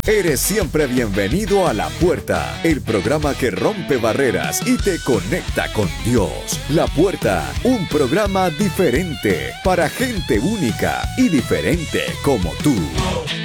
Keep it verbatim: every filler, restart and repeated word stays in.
Eres siempre bienvenido a La Puerta, el programa que rompe barreras y te conecta con Dios. La Puerta, un programa diferente para gente única y diferente como tú.